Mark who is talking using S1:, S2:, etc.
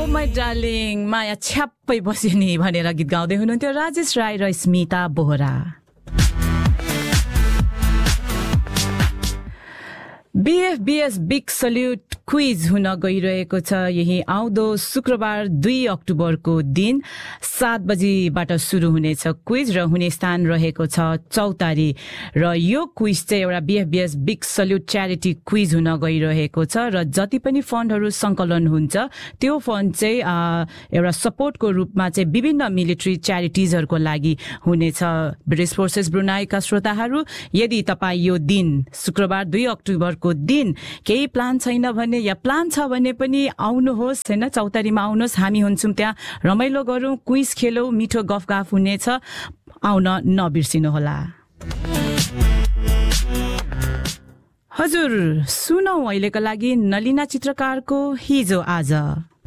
S1: My darling माया छ्याप्पै बस्यो नि भनेर गीत गाउँदै हुनुहुन्थ्यो राजेश राई र Smita Bohra. BFBS big salute quiz हुन गइरहेको छ यही आउँदो शुक्रबार 2 अक्टोबरको दिन 7 बजीबाट सुरु हुनेछ क्विज र हुने स्थान रहेको छ चौतारी र यो क्विज चाहिँ एउटा BFBS big salute charity quiz हुन गइरहेको छ र जति पनि फन्डहरू संकलन हुन्छ त्यो फन्ड चाहिँ एउटा सपोर्टको रूपमा चाहिँ विभिन्न मिलिट्री च्यारिटिजहरुको लागि हुनेछ। ब्रिटिश फोर्सेस ब्रुनाईका श्रोताहरू यदि तपाई यो दिन शुक्रबार 2 अक्टोबरको दिन केही प्लान छैन भने या प्लान छ भने पनि आउनुहोस् हैन चौतारीमा आउनुहोस् हामी हुन्छौं त्यहाँ रमाइलो गरौँ क्विज खेलौं मिठो गफगाफ हुनेछ आउन नबिर्सिनु होला। हजुर सुनौ अहिलेको लागि नलिना चित्रकारको हिजो आज।